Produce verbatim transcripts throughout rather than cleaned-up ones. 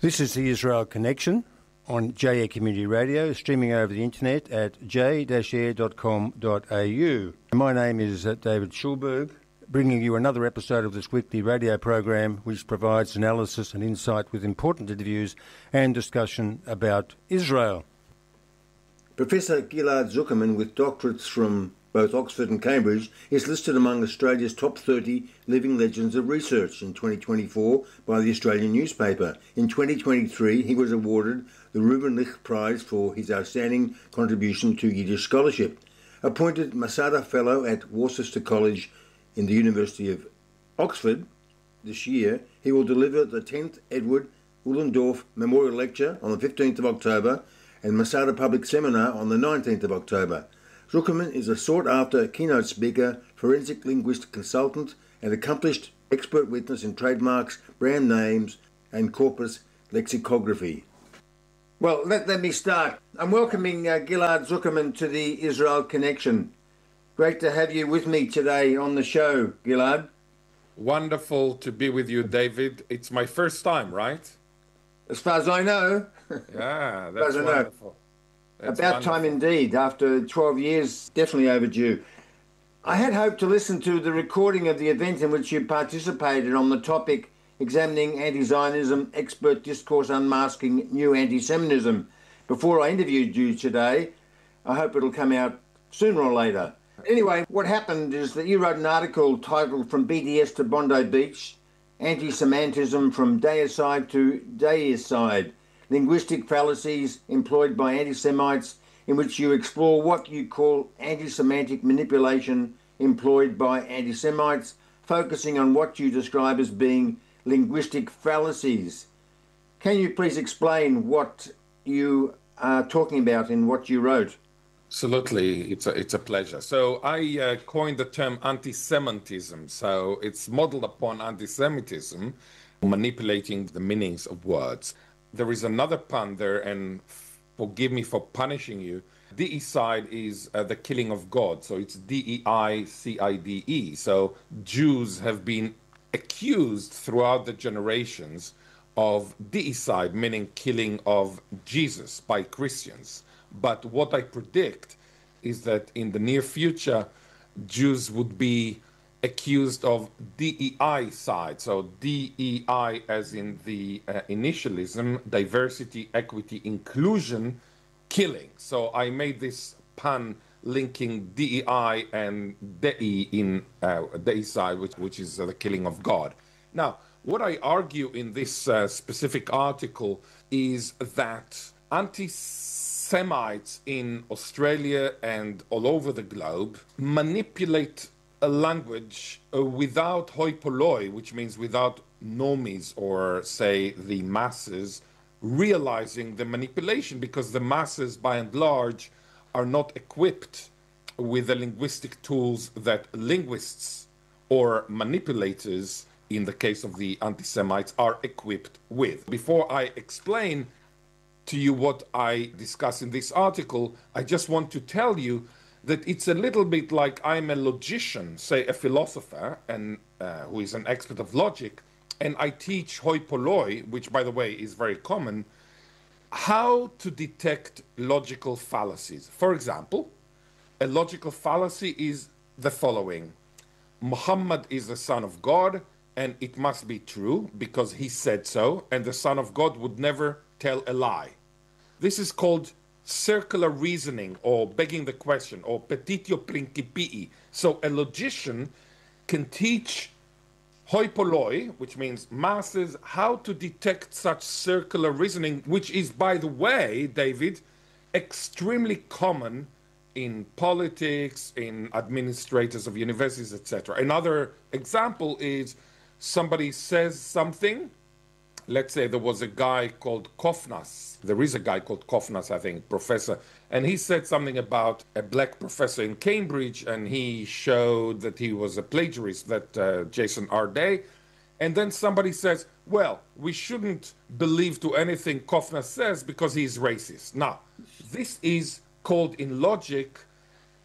This is the Israel Connection on J A Community Radio, streaming over the internet at j dash air dot com dot a u. My name is uh, David Schulberg, bringing you another episode of this weekly radio program which provides analysis and insight with important interviews and discussion about Israel. Professor Gilad Zuckerman, with doctorates from both Oxford and Cambridge, is listed among Australia's top thirty living legends of research in twenty twenty-four by the Australian newspaper. In twenty twenty-three, he was awarded the Reuben Licht Prize for his outstanding contribution to Yiddish scholarship. Appointed Masada Fellow at Worcester College in the University of Oxford this year, he will deliver the tenth Edward Ullendorf Memorial Lecture on the fifteenth of October and Masada Public Seminar on the nineteenth of October. Zuckerman is a sought-after keynote speaker, forensic linguist consultant, and accomplished expert witness in trademarks, brand names, and corpus lexicography. Well, let, let me start. I'm welcoming uh, Gilad Zuckerman to the Israel Connection. Great to have you with me today on the show, Gilad. Wonderful to be with you, David. It's my first time, right? As far as I know. Yeah, that's wonderful. That's About wonderful. Time indeed. After twelve years, definitely overdue. I had hoped to listen to the recording of the event in which you participated on the topic examining anti-Zionism, expert discourse unmasking new anti-Semitism before I interviewed you today. I hope it'll come out sooner or later. Anyway, what happened is that you wrote an article titled From B D S to Bondi Beach, Anti-Semitism from Deicide to Deicide, Linguistic Fallacies Employed by Anti-Semites, in which you explore what you call anti-Semitic manipulation employed by anti-Semites, focusing on what you describe as being linguistic fallacies. Can you please explain what you are talking about in what you wrote? Absolutely, it's a, it's a pleasure. So I uh, coined the term anti-Semitism. So it's modeled upon anti-Semitism, manipulating the meanings of words. There is another pun there, and forgive me for punishing you. Deicide is uh, the killing of God, so it's D E I C I D E. So Jews have been accused throughout the generations of deicide, meaning killing of Jesus by Christians. But what I predict is that in the near future, Jews would be accused of D E I side, so D E I as in the uh, initialism, diversity, equity, inclusion, killing. So I made this pun linking D E I and Dei in uh, Deicide, which, which is uh, the killing of God. Now, what I argue in this uh, specific article is that anti-Semites in Australia and all over the globe manipulate a language uh, without hoi polloi, which means without normies or, say, the masses, realizing the manipulation, because the masses, by and large, are not equipped with the linguistic tools that linguists or manipulators, in the case of the anti-Semites, are equipped with. Before I explain to you what I discuss in this article, I just want to tell you that it's a little bit like I'm a logician, say a philosopher, and uh, who is an expert of logic, and I teach hoi polloi, which, by the way, is very common, how to detect logical fallacies. For example, a logical fallacy is the following. Muhammad is the son of God, and it must be true because he said so, and the son of God would never tell a lie. This is called circular reasoning, or begging the question, or petitio principii. So a logician can teach hoi polloi, which means masses, how to detect such circular reasoning, which is, by the way, David, extremely common in politics, in administrators of universities, et cetera. Another example is somebody says something. Let's say there was a guy called Kofnas. There is a guy called Kofnas, I think, professor. And he said something about a black professor in Cambridge, and he showed that he was a plagiarist, that uh, Jason Arday. And then somebody says, well, we shouldn't believe to anything Kofnas says because he's racist. Now, this is called in logic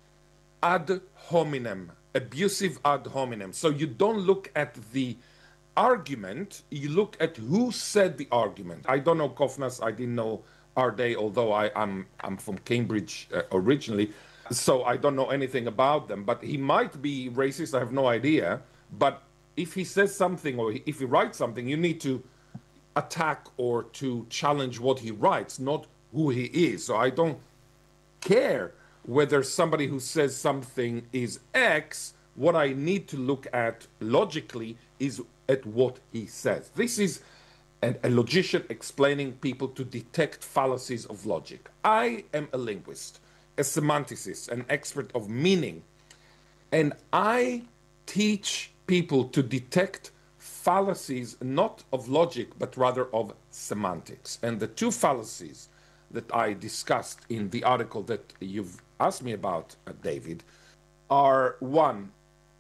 ad hominem, abusive ad hominem. So you don't look at the argument, you look at who said the argument. I don't know Kofnas, I didn't know Arday, although I, I'm, I'm from Cambridge uh, originally, so I don't know anything about them. But he might be racist, I have no idea. But if he says something or if he writes something, you need to attack or to challenge what he writes, not who he is. So I don't care whether somebody who says something is X. What I need to look at logically is at what he says. This is an, a logician explaining people to detect fallacies of logic. I am a linguist, a semanticist, an expert of meaning, and I teach people to detect fallacies not of logic but rather of semantics. And the two fallacies that I discussed in the article that you've asked me about, uh, David, are one,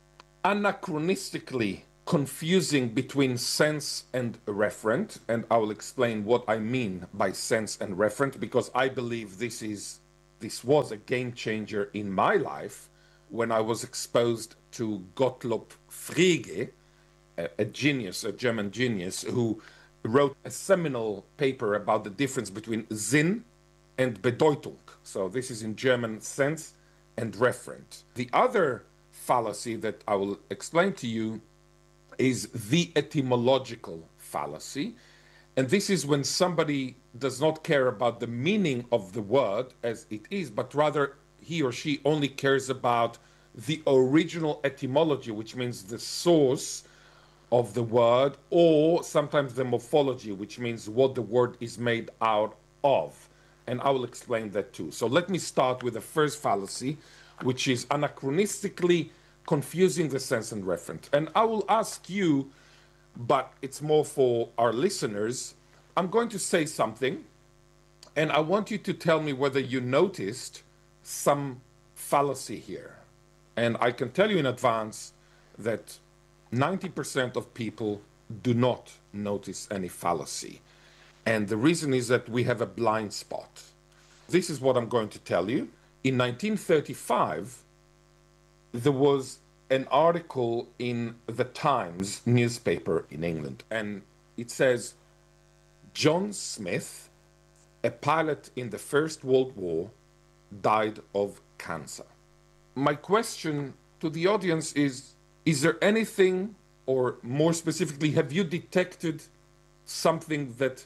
anachronistically confusing between sense and referent, and I will explain what I mean by sense and referent, because I believe this is this was a game changer in my life when I was exposed to Gottlob Frege, a, a genius, a German genius, who wrote a seminal paper about the difference between Sinn and Bedeutung. So this is in German, sense and referent. The other fallacy that I will explain to you is the etymological fallacy. And this is when somebody does not care about the meaning of the word as it is, but rather he or she only cares about the original etymology, which means the source of the word, or sometimes the morphology, which means what the word is made out of. And I will explain that too. So let me start with the first fallacy, which is anachronistically confusing the sense and referent. And I will ask you, but it's more for our listeners, I'm going to say something, and I want you to tell me whether you noticed some fallacy here. And I can tell you in advance that ninety percent of people do not notice any fallacy. And the reason is that we have a blind spot. This is what I'm going to tell you. In nineteen thirty-five, there was an article in the Times newspaper in England, and it says, John Smith, a pilot in the First World War, died of cancer. My question to the audience is, is there anything, or more specifically, have you detected something that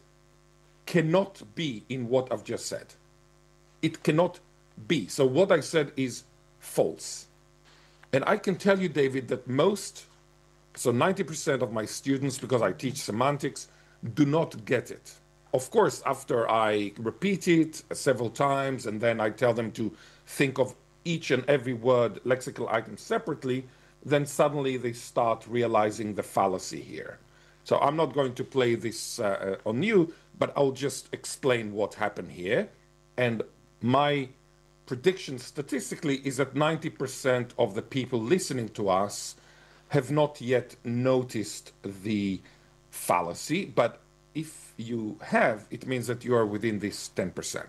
cannot be in what I've just said? It cannot be. So what I said is false. And I can tell you, David, that most, so ninety percent of my students, because I teach semantics, do not get it. Of course, after I repeat it several times, and then I tell them to think of each and every word, lexical item separately, then suddenly they start realizing the fallacy here. So I'm not going to play this uh, on you, but I'll just explain what happened here. And my prediction statistically is that ninety percent of the people listening to us have not yet noticed the fallacy, but if you have, it means that you are within this ten percent.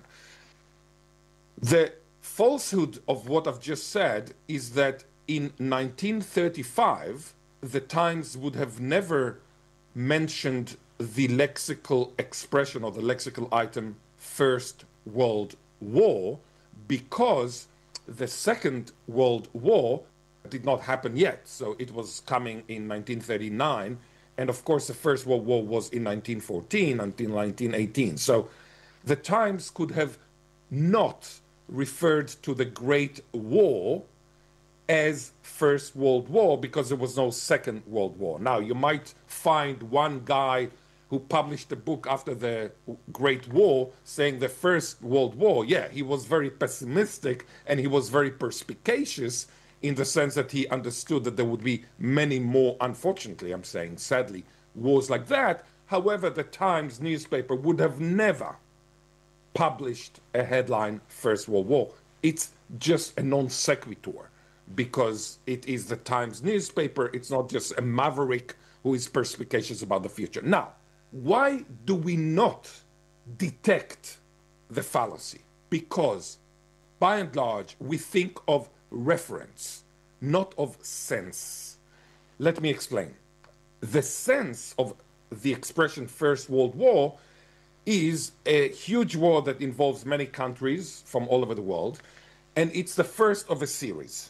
The falsehood of what I've just said is that in nineteen thirty-five, the Times would have never mentioned the lexical expression or the lexical item First World War, because the Second World War did not happen yet. So it was coming in nineteen thirty-nine. And of course, the First World War was in nineteen fourteen until nineteen eighteen. So the Times could have not referred to the Great War as First World War because there was no Second World War. Now, you might find one guy who published a book after the Great War saying the First World War. Yeah, he was very pessimistic and he was very perspicacious in the sense that he understood that there would be many more, unfortunately, I'm saying sadly, wars like that. However, the Times newspaper would have never published a headline First World War. It's just a non sequitur because it is the Times newspaper. It's not just a maverick who is perspicacious about the future. Now, why do we not detect the fallacy? Because, by and large, we think of reference, not of sense. Let me explain. the sense of the expression First World War is a huge war that involves many countries from all over the world, and it's the first of a series.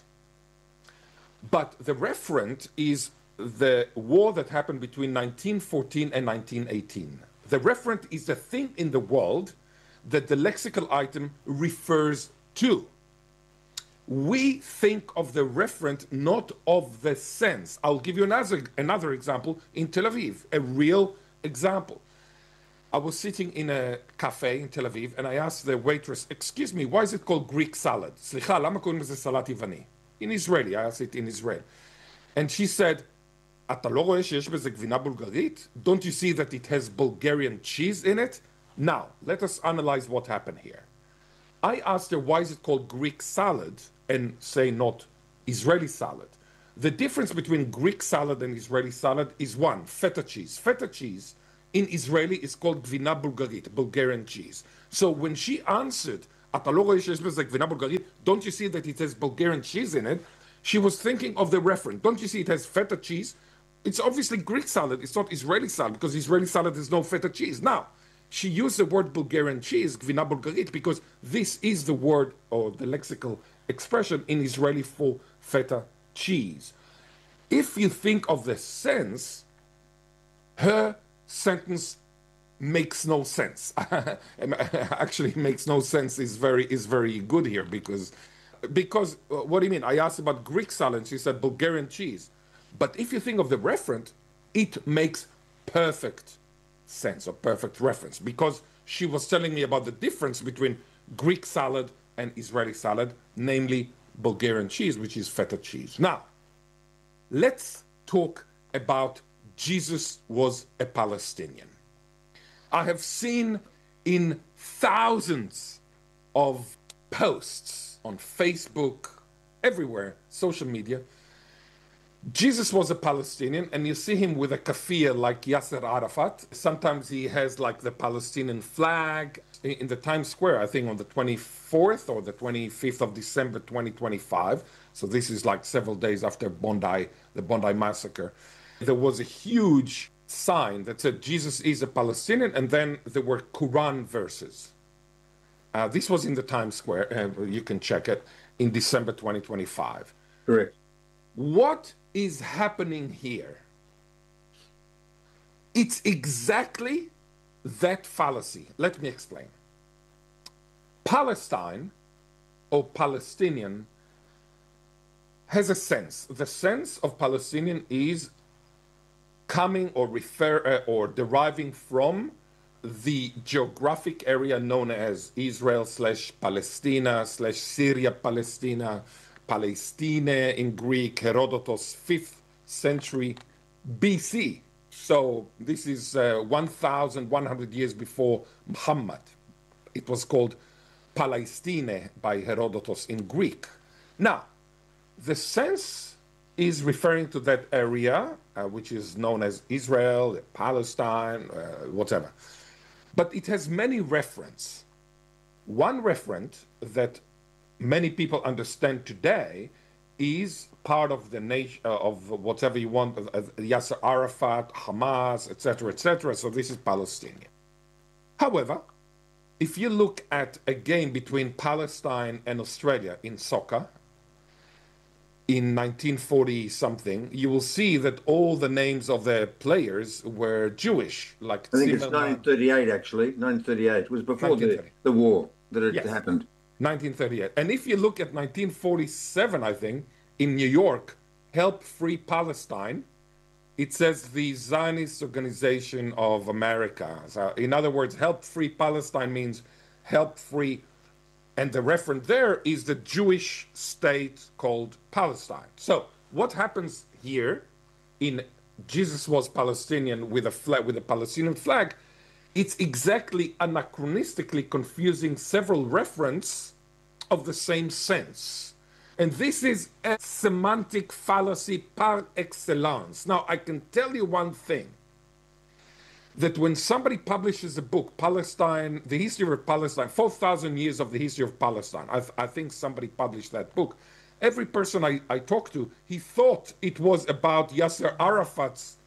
But the referent is the war that happened between nineteen fourteen and nineteen eighteen. The referent is the thing in the world that the lexical item refers to. We think of the referent, not of the sense. I'll give you another, another example in Tel Aviv, a real example. I was sitting in a cafe in Tel Aviv, and I asked the waitress, excuse me, why is it called Greek salad? סליחה, למה קוראים לזה סלט יווני? In Israeli, I asked it in Israel. And she said, אתה לא רואה שיש בזה גבינה בולגרית? Don't you see that it has Bulgarian cheese in it? Now, let us analyze what happened here. I asked her, why is it called Greek salad and say not Israeli salad? The difference between Greek salad and Israeli salad is one, feta cheese. Feta cheese in Israeli is called gvina bulgarit, Bulgarian cheese. So when she answered, "אתה לא רואה שיש בזה גבינה בולגרית, don't you see that it has Bulgarian cheese in it?" She was thinking of the referent. Don't you see it has feta cheese? It's obviously Greek salad. It's not Israeli salad because Israeli salad has no feta cheese. Now, she used the word Bulgarian cheese, gvina bulgarit, because this is the word or the lexical expression in Israeli for feta cheese. If you think of the sense, her sentence makes no sense. Actually, makes no sense is very is very good here because because uh, what do you mean? I asked about Greek salad. She said Bulgarian cheese. But if you think of the referent, it makes perfect sense or perfect reference because she was telling me about the difference between Greek salad and Israeli salad, namely Bulgarian cheese, which is feta cheese. Now, let's talk about Jesus was a Palestinian. I have seen in thousands of posts on Facebook, everywhere, social media, Jesus was a Palestinian, and you see him with a kafir like Yasser Arafat. Sometimes he has like the Palestinian flag in the Times Square, I think on the twenty-fourth or the twenty-fifth of December twenty twenty-five. So this is like several days after Bondi, the Bondi massacre. There was a huge sign that said Jesus is a Palestinian, and then there were Quran verses. Uh, this was in the Times Square, uh, you can check it, in December twenty twenty-five. Correct. What is happening here? It's exactly that fallacy. Let me explain. Palestine, or Palestinian, has a sense. The sense of Palestinian is coming or refer uh, or deriving from the geographic area known as Israel slash Palestina slash Syria Palestina, Palestine in Greek, Herodotus, fifth century B C. So this is uh, one thousand one hundred years before Muhammad. It was called Palestine by Herodotus in Greek. Now, the sense is referring to that area, uh, which is known as Israel, Palestine, uh, whatever. But it has many reference. One referent that many people understand today is part of the nation uh, of whatever you want, uh, Yasser Arafat, Hamas, et cetera, et cetera. So this is Palestinian. However, if you look at a game between Palestine and Australia in soccer in nineteen forty something, you will see that all the names of the players were Jewish. Like I think Zimmerman. It's nineteen thirty-eight, actually. nineteen thirty-eight. It was before the, the war that it yes. happened. nineteen thirty-eight. And if you look at nineteen forty-seven, I think, in New York, Help Free Palestine, it says the Zionist Organization of America. So in other words, Help Free Palestine means help free, and the reference there is the Jewish state called Palestine. So what happens here in Jesus was Palestinian with a flag, with a Palestinian flag, it's exactly anachronistically confusing several references of the same sense. And this is a semantic fallacy par excellence. Now, I can tell you one thing, that when somebody publishes a book, Palestine, the history of Palestine, four thousand years of the history of Palestine, I, I think somebody published that book. Every person I, I talked to, he thought it was about Yasser Arafat's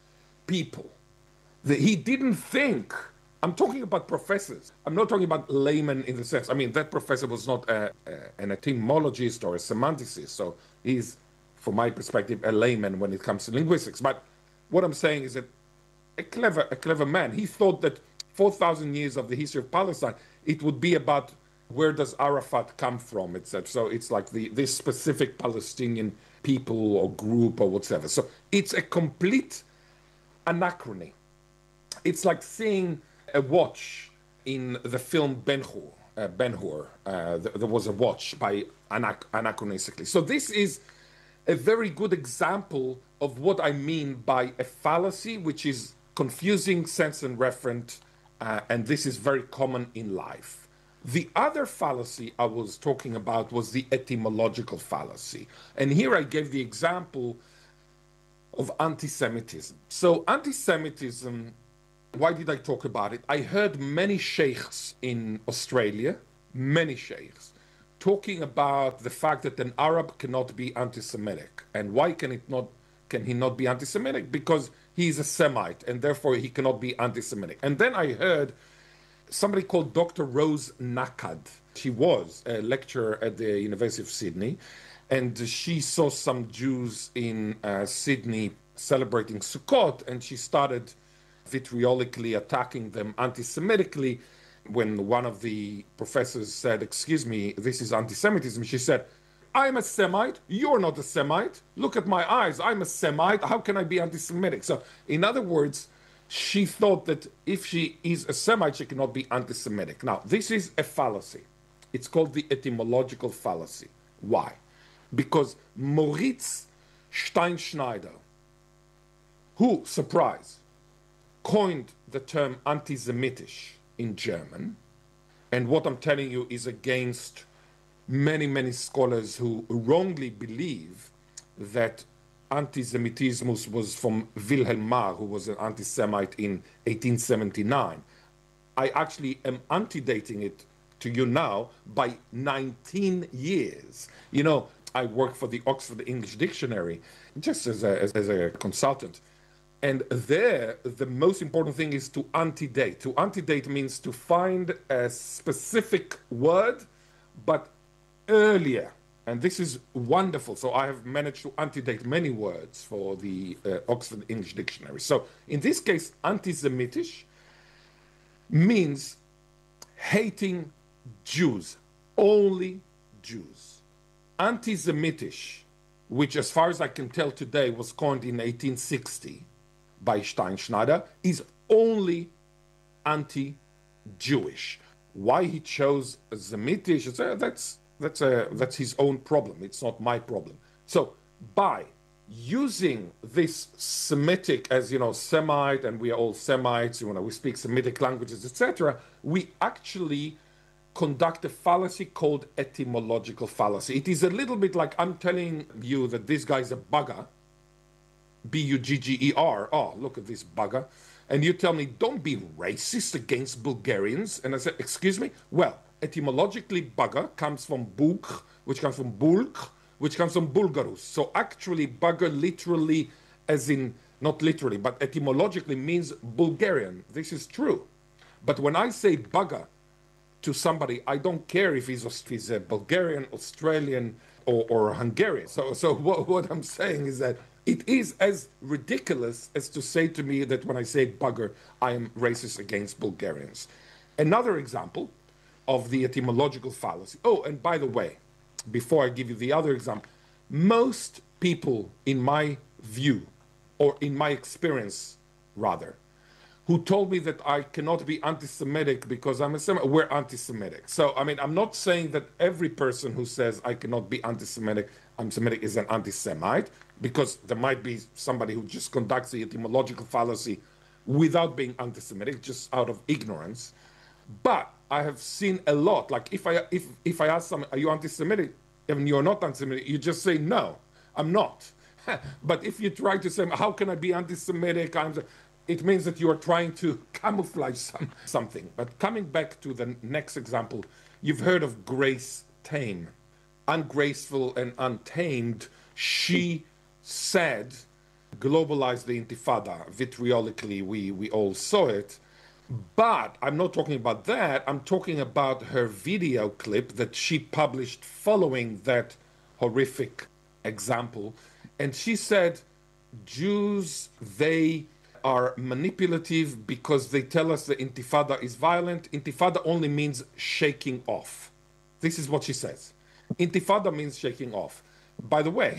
people. The, he didn't think. I'm talking about professors. I'm not talking about laymen in the sense. I mean, that professor was not a, a, an etymologist or a semanticist, so he's, from my perspective, a layman when it comes to linguistics. But what I'm saying is that a clever, a clever man, he thought that four thousand years of the history of Palestine, it would be about where does Arafat come from, et cetera. So it's like the this specific Palestinian people or group or whatever. So it's a complete anachrony. It's like seeing a watch in the film Ben-Hur. Uh, Ben-Hur. Uh, th- there was a watch by anach- anachronistically. So this is a very good example of what I mean by a fallacy, which is confusing, sense and referent, uh, and this is very common in life. The other fallacy I was talking about was the etymological fallacy. And here I gave the example of anti-Semitism. So anti-Semitism, why did I talk about it? I heard many sheikhs in Australia, many sheikhs, talking about the fact that an Arab cannot be anti-Semitic. And why can it not? Can he not be anti-Semitic? Because he's a Semite, and therefore he cannot be anti-Semitic. And then I heard somebody called Doctor Rose Nakad. She was a lecturer at the University of Sydney, and she saw some Jews in uh, Sydney celebrating Sukkot, and she started vitriolically attacking them anti-Semitically. When one of the professors said, "Excuse me, this is anti-Semitism," she said, "I'm a Semite, you're not a Semite. Look at my eyes, I'm a Semite, how can I be anti-Semitic?" So, in other words, she thought that if she is a Semite, she cannot be anti-Semitic. Now, this is a fallacy. It's called the etymological fallacy. Why? Because Moritz Steinschneider, who, surprise, coined the term antisemitisch in German, and what I'm telling you is against many, many scholars who wrongly believe that anti-Semitism was from Wilhelm Marr, who was an anti-Semite in eighteen seventy-nine. I actually am antedating it to you now by nineteen years. You know, I work for the Oxford English Dictionary just as a, as, as a consultant. And there, the most important thing is to antedate. To antedate means to find a specific word, but earlier. And this is wonderful. So I have managed to antedate many words for the uh, Oxford English Dictionary. So in this case, antisemitisch means hating Jews, only Jews. Antisemitisch, which as far as I can tell today was coined in eighteen sixty by Steinschneider, is only anti-Jewish. Why he chose Semitisch, that's That's a that's his own problem. It's not my problem. So by using this Semitic, as you know, Semite, and we are all Semites, you know, we speak Semitic languages, et cetera, we actually conduct a fallacy called etymological fallacy. It is a little bit like I'm telling you that this guy is a bugger, B U G G E R. Oh, look at this bugger. And you tell me, don't be racist against Bulgarians. And I said, excuse me? Well, etymologically, bugger comes from bug, which comes from bulk, which comes from Bulgarus. So actually, bugger literally, as in, not literally, but etymologically means Bulgarian. This is true. But when I say bugger to somebody, I don't care if he's, he's a Bulgarian, Australian, or, or Hungarian. So, so what, what I'm saying is that it is as ridiculous as to say to me that when I say bugger, I am racist against Bulgarians. Another example of the etymological fallacy. Oh, and by the way, before I give you the other example, most people in my view, or in my experience rather, who told me that I cannot be anti-Semitic because I'm a Semite, we're anti-Semitic. So, I mean, I'm not saying that every person who says I cannot be anti-Semitic, I'm Semitic, is an anti-Semite, because there might be somebody who just conducts the etymological fallacy without being anti-Semitic, just out of ignorance. But I have seen a lot. Like if I if if I ask someone, are you anti-Semitic? And you're not anti-Semitic, you just say no, I'm not. But if you try to say, how can I be anti-Semitic? I'm, it means that you are trying to camouflage some, something. But coming back to the next example, you've heard of Grace Tame. Ungraceful and untamed, she said globalize the Intifada. Vitriolically, we, we all saw it. But I'm not talking about that. I'm talking about her video clip that she published following that horrific example. And she said, Jews, they are manipulative because they tell us the Intifada is violent. Intifada only means shaking off. This is what she says. Intifada means shaking off. By the way,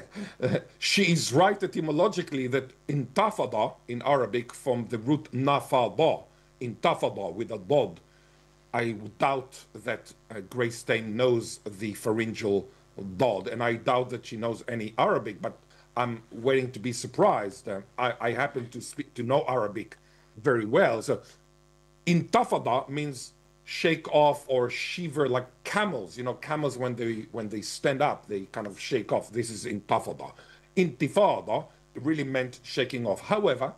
she is right etymologically that Intafada in Arabic from the root nafada, Intafada with a dod. I doubt that uh, Grace Stain knows the pharyngeal dod, and I doubt that she knows any Arabic, but I'm waiting to be surprised. Uh, I, I happen to speak to know Arabic very well. So Intafada means shake off or shiver, like camels. You know, camels when they when they stand up, they kind of shake off. This is Intafada. Intifada really meant shaking off. However,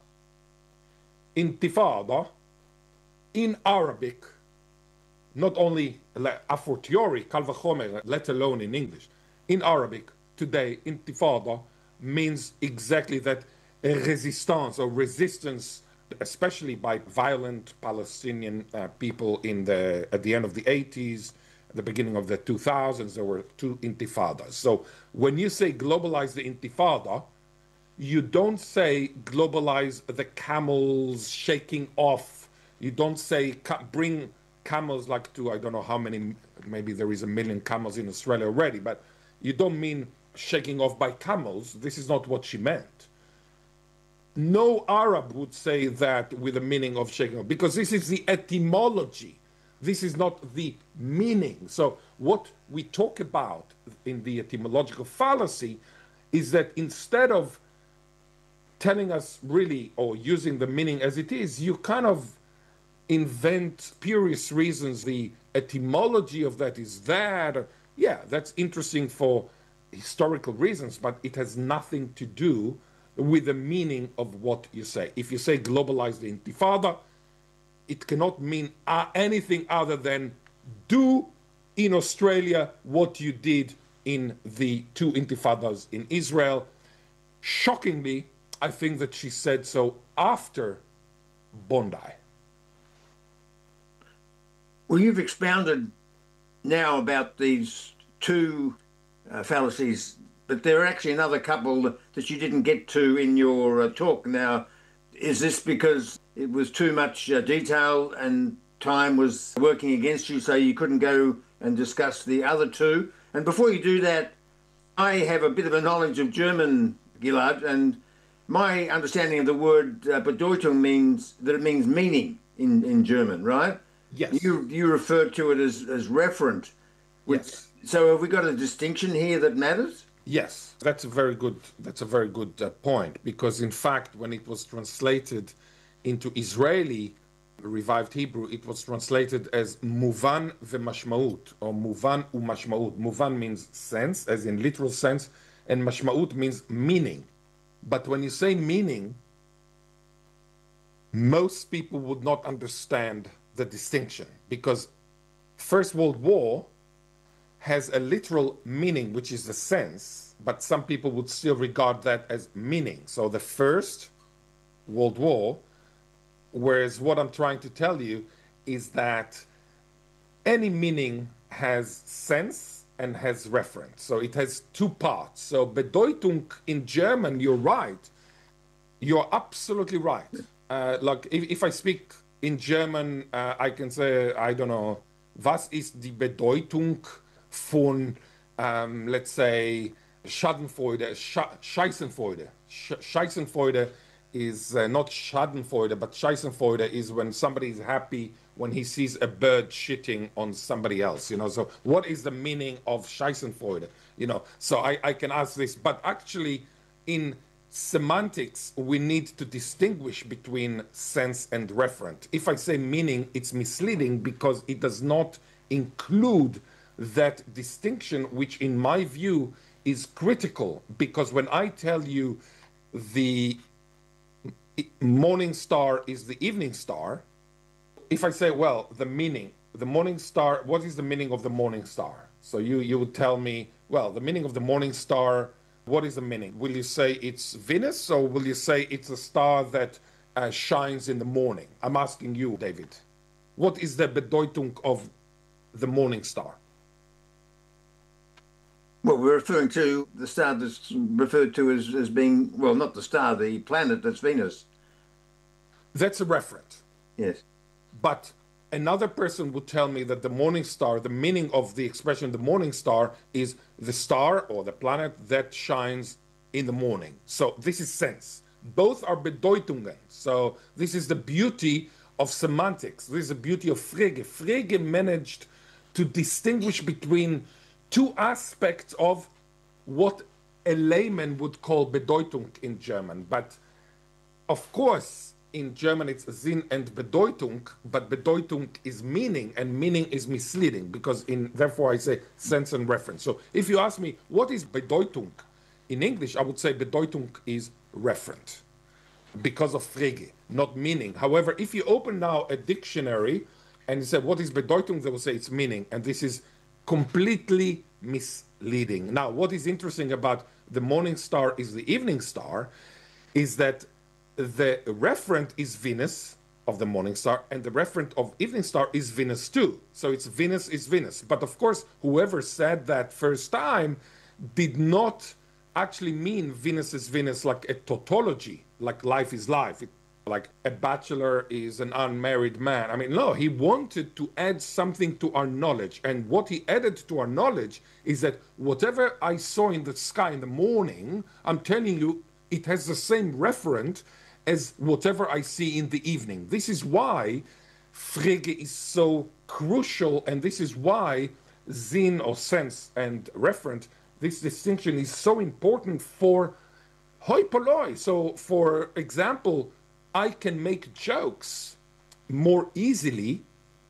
Intifada in Arabic, not only a fortiori, kal vachomer, let alone in English, in Arabic today, Intifada means exactly that, a resistance or resistance, especially by violent Palestinian uh, people in the at the end of the eighties, at the beginning of the two thousands. There were two intifadas. So when you say globalize the Intifada, you don't say globalize the camels shaking off. You don't say ca- bring camels like to, I don't know how many, maybe there is a million camels in Australia already, but you don't mean shaking off by camels. This is not what she meant. No Arab would say that with the meaning of shaking off, because this is the etymology. This is not the meaning. So what we talk about in the etymological fallacy is that instead of telling us really or using the meaning as it is, you kind of invent spurious reasons. The etymology of that is that. Yeah, that's interesting for historical reasons, but it has nothing to do with the meaning of what you say. If you say globalize the Intifada, it cannot mean uh, anything other than do in Australia what you did in the two Intifadas in Israel. Shockingly, I think that she said so after Bondi. Well, you've expounded now about these two uh, fallacies, but there are actually another couple that you didn't get to in your uh, talk. Now, is this because it was too much uh, detail and time was working against you, so you couldn't go and discuss the other two? And before you do that, I have a bit of a knowledge of German, Gilad, and my understanding of the word uh, Bedeutung means that it means meaning in, in German, right? Yes. You you refer to it as, as referent. Which, Yes. So have we got a distinction here that matters? Yes, that's a very good. That's a very good uh, point, because in fact, when it was translated into Israeli revived Hebrew, it was translated as muvan v'mashmaut, or muvan u'mashmaut. Muvan means sense, as in literal sense, and mashmaut means meaning. But when you say meaning, most people would not understand the distinction, because First World War has a literal meaning, which is the sense, but some people would still regard that as meaning. So the First World War, whereas what I'm trying to tell you is that any meaning has sense and has reference. So it has two parts. So Bedeutung in German, you're right. You're absolutely right. Uh, like if, if I speak in German, uh, I can say, I don't know, was ist die Bedeutung von, um, let's say, Schadenfreude, Sch Scheissenfreude. Sch Scheissenfreude is uh, not Schadenfreude, but Scheissenfreude is when somebody is happy when he sees a bird shitting on somebody else, you know. So what is the meaning of Scheissenfreude? You know, so I, I can ask this, but actually in semantics, we need to distinguish between sense and referent. If I say meaning, it's misleading because it does not include that distinction, which in my view is critical, because when I tell you the morning star is the evening star, if I say, well, the meaning, the morning star, what is the meaning of the morning star? So you, you would tell me, well, the meaning of the morning star What is the meaning? Will you say it's Venus, or will you say it's a star that uh, shines in the morning? I'm asking you, David. What is the Bedeutung of the morning star? Well, we're referring to the star that's referred to as, as being, well, not the star, the planet, that's Venus. That's a reference. Yes. But another person would tell me that the morning star, the meaning of the expression the morning star, is the star or the planet that shines in the morning. So this is sense. Both are Bedeutungen. So this is the beauty of semantics. This is the beauty of Frege. Frege managed to distinguish between two aspects of what a layman would call Bedeutung in German. But of course, in German it's Sinn and Bedeutung, but Bedeutung is meaning, and meaning is misleading, because in therefore I say sense and reference. So if you ask me, what is Bedeutung in English, I would say Bedeutung is referent, because of Frege, not meaning. However, if you open now a dictionary and you say, what is Bedeutung, they will say it's meaning, and this is completely misleading. Now, what is interesting about the morning star is the evening star is that the referent is Venus of the morning star, and the referent of evening star is Venus too. So it's Venus is Venus. But of course, whoever said that first time did not actually mean Venus is Venus like a tautology, like life is life. It, like a bachelor is an unmarried man. I mean, no, he wanted to add something to our knowledge. And what he added to our knowledge is that whatever I saw in the sky in the morning, I'm telling you, it has the same referent as whatever I see in the evening. This is why Frege is so crucial, and this is why Sinn or sense and referent, this distinction is so important for hoi polloi. So, for example, I can make jokes more easily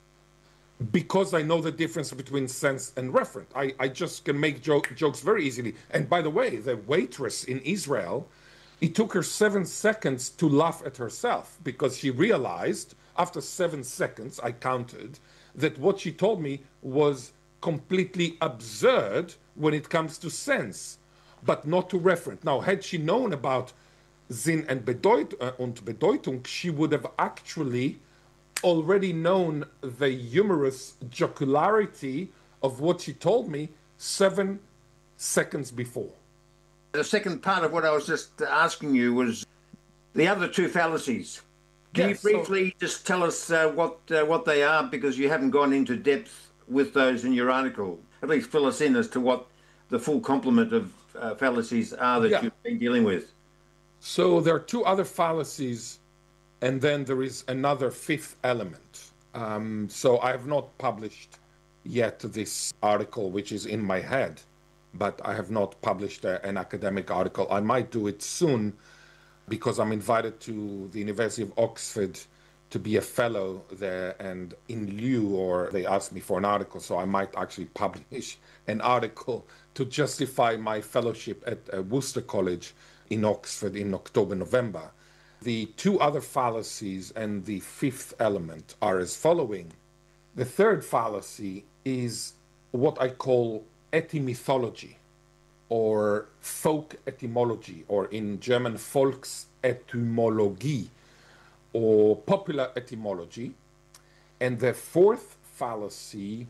because I know the difference between sense and referent. I, I just can make joke, jokes very easily. And by the way, the waitress in Israel, it took her seven seconds to laugh at herself, because she realized after seven seconds, I counted, that what she told me was completely absurd when it comes to sense, but not to referent. Now, had she known about Sinn and Bedeut uh, und Bedeutung, she would have actually already known the humorous jocularity of what she told me seven seconds before. The second part of what I was just asking you was the other two fallacies. Can yes, you briefly so, just tell us uh, what uh, what they are, because you haven't gone into depth with those in your article? At least fill us in as to what the full complement of uh, fallacies are that yeah. you've been dealing with. So there are two other fallacies, and then there is another fifth element. Um, so I have not published yet this article, which is in my head, but I have not published a, an academic article. I might do it soon, because I'm invited to the University of Oxford to be a fellow there, and in lieu, or they asked me for an article, so I might actually publish an article to justify my fellowship at uh, Worcester College in Oxford in October, November. The two other fallacies and the fifth element are as following. The third fallacy is what I call etymythology, or folk etymology, or in German Volksetymologie, or popular etymology. And the fourth fallacy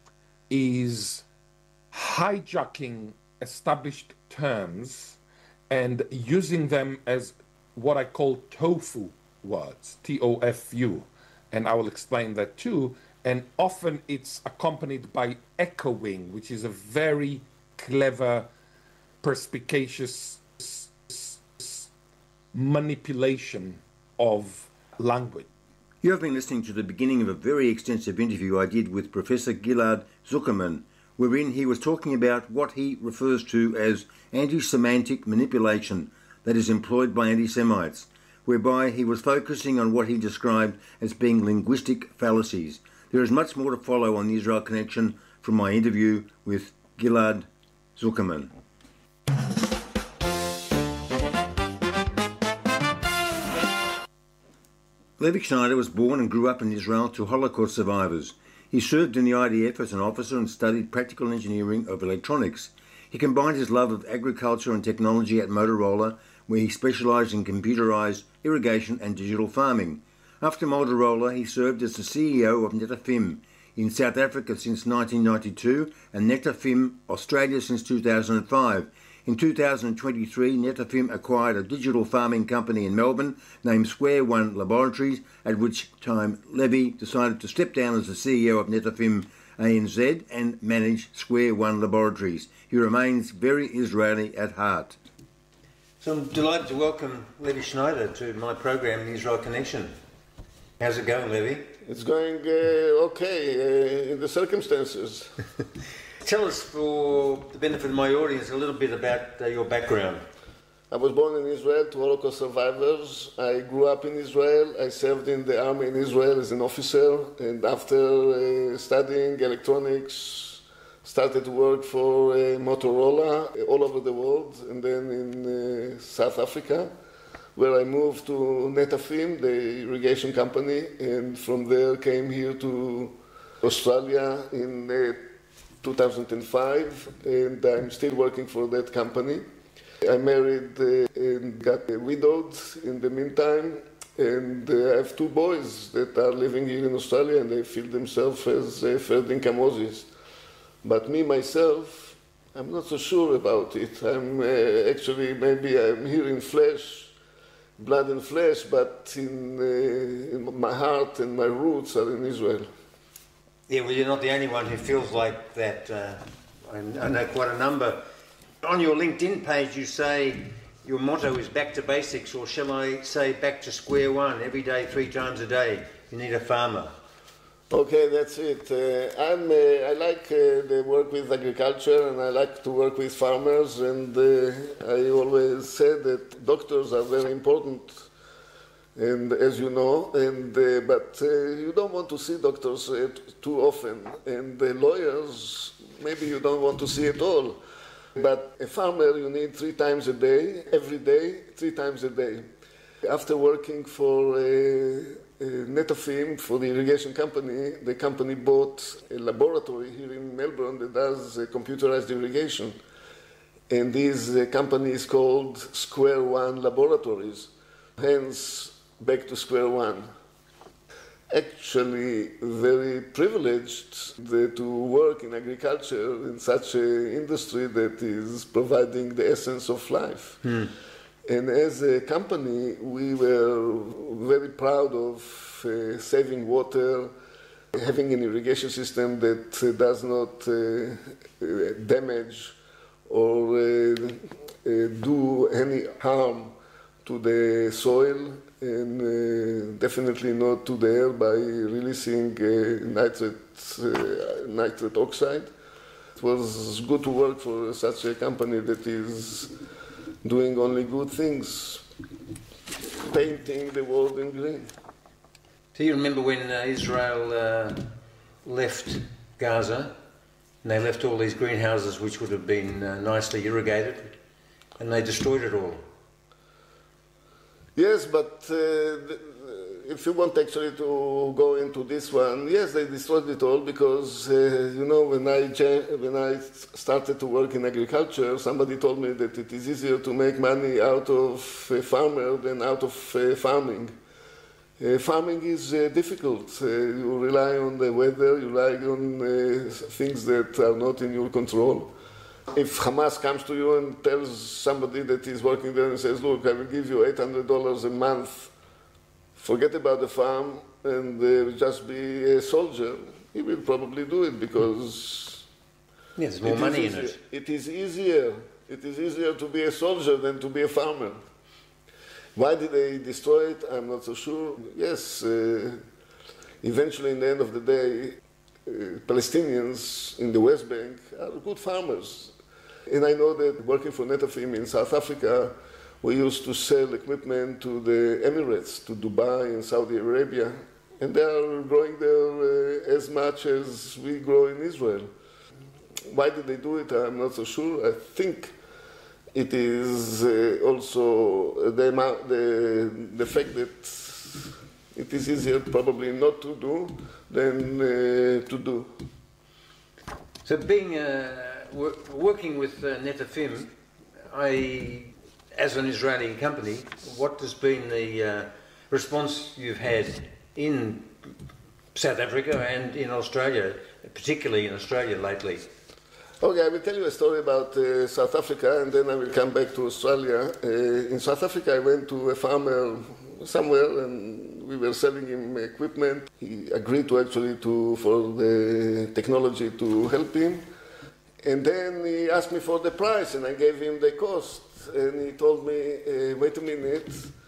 is hijacking established terms and using them as what I call tofu words, T O F U. And I will explain that too. And often it's accompanied by echoing, which is a very clever, perspicacious manipulation of language. You have been listening to the beginning of a very extensive interview I did with Professor Gilad Zuckerman, wherein he was talking about what he refers to as anti-semantic manipulation that is employed by anti-Semites, whereby he was focusing on what he described as being linguistic fallacies. There is much more to follow on the Israel Connection from my interview with Gilad Zuckerman. Levi Schneider was born and grew up in Israel to Holocaust survivors. He served in the I D F as an officer and studied practical engineering of electronics. He combined his love of agriculture and technology at Motorola, where he specialised in computerised irrigation and digital farming. After Motorola, he served as the C E O of Netafim in South Africa since nineteen ninety-two and Netafim Australia since two thousand five. In two thousand twenty-three, Netafim acquired a digital farming company in Melbourne named Square One Laboratories, at which time Levy decided to step down as the C E O of Netafim A N Z and manage Square One Laboratories. He remains very Israeli at heart. So I'm delighted to welcome Levy Schneider to my program, The Israel Connection. How's it going, Levy? It's going uh, okay uh, in the circumstances. Tell us, for the benefit of my audience, a little bit about uh, your background. I was born in Israel to Holocaust survivors. I grew up in Israel. I served in the army in Israel as an officer, and after uh, studying electronics, started to work for uh, Motorola uh, all over the world, and then in uh, South Africa, where I moved to Netafim, the irrigation company, and from there came here to Australia in uh, two thousand five, and I'm still working for that company. I married uh, and got widowed in the meantime, and uh, I have two boys that are living here in Australia, and they feel themselves as uh, third income Aussies. But me, myself, I'm not so sure about it. I'm uh, actually, maybe I'm here in flesh, blood and flesh, but in, uh, in my heart and my roots are in Israel. Yeah, well, you're not the only one who feels like that. Uh, I, I know quite a number. On your LinkedIn page, you say your motto is back to basics, or shall I say back to square one, every day, three times a day. You need a farmer. Okay, that's it. Uh, I'm, uh, I like uh, the work with agriculture, and I like to work with farmers, and uh, I always said that doctors are very important, and as you know, and uh, but uh, you don't want to see doctors uh, too often, and the lawyers maybe you don't want to see at all. But a farmer you need three times a day, every day, three times a day. After working for uh, uh, Netafim, for the irrigation company, the company bought a laboratory here in Melbourne that does uh, computerized irrigation. And this uh, company is called Square One Laboratories, hence back to square one. Actually, very privileged to work in agriculture in such an industry that is providing the essence of life. Hmm. And as a company, we were very proud of uh, saving water, having an irrigation system that uh, does not uh, damage or uh, uh, do any harm to the soil, and uh, definitely not to the air by releasing uh, nitrate, uh, nitrate oxide. It was good to work for such a company that is doing only good things, painting the world in green. Do you remember when uh, Israel uh, left Gaza, and they left all these greenhouses which would have been uh, nicely irrigated, and they destroyed it all? Yes, but uh, the, if you want actually to go into this one, yes, they destroyed it all because, uh, you know, when I, when I started to work in agriculture, somebody told me that it is easier to make money out of a farmer than out of uh, farming. Uh, farming is uh, difficult. Uh, you rely on the weather, you rely on uh, things that are not in your control. If Hamas comes to you and tells somebody that is working there and says, look, I will give you eight hundred dollars a month, forget about the farm and uh, just be a soldier, he will probably do it because yeah, there's more money in it. It is easier. It is easier to be a soldier than to be a farmer. Why did they destroy it? I'm not so sure. Yes, uh, eventually, in the end of the day, uh, Palestinians in the West Bank are good farmers. And I know that working for Netafim in South Africa, we used to sell equipment to the Emirates, to Dubai and Saudi Arabia, and they are growing there uh, as much as we grow in Israel. Why did they do it? I'm not so sure. I think it is uh, also the, the, the fact that it is easier probably not to do than uh, to do. So being a wor- working with uh, Netafim, I, as an Israeli company, what has been the uh, response you've had in South Africa and in Australia, particularly in Australia lately? Okay, I will tell you a story about uh, South Africa, and then I will come back to Australia. Uh, in South Africa, I went to a farmer somewhere, and we were selling him equipment. He agreed to actually to for the technology to help him, and then he asked me for the price, and I gave him the cost, and he told me, uh, "Wait a minute,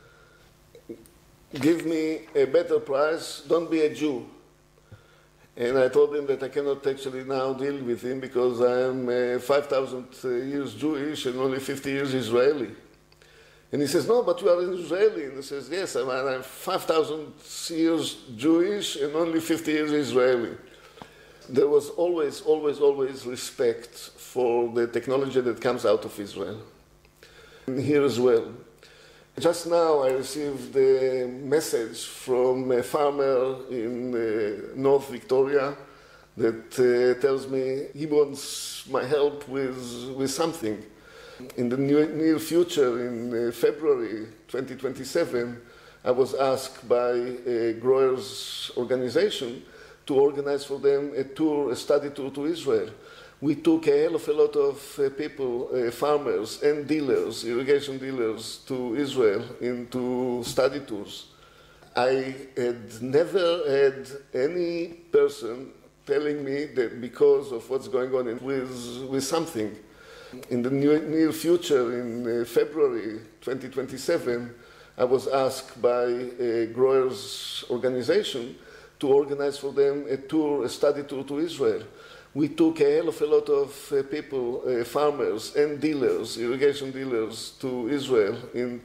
give me a better price. Don't be a Jew." And I told him that I cannot actually now deal with him because I am uh, five thousand years Jewish and only fifty years Israeli. And he says, "No, but you are an Israeli." And he says, "Yes, I'm, I'm five thousand years Jewish and only fifty years Israeli." There was always, always, always respect for the technology that comes out of Israel. And here as well. Just now I received a message from a farmer in uh, North Victoria that uh, tells me he wants my help with, with something. In the near, near future, in uh, February twenty twenty-seven, I was asked by a growers' organization to organize for them a tour, a study tour to Israel. We took a hell of a lot of uh, people, uh, farmers and dealers, irrigation dealers, to Israel into study tours. I had never had any person telling me that because of what's going on in, with, with something. In the near, near future, in uh, February twenty twenty-seven, I was asked by a growers' organization to organize for them a tour, a study tour to Israel. We took a hell of a lot of uh, people, uh, farmers and dealers, irrigation dealers, to Israel in,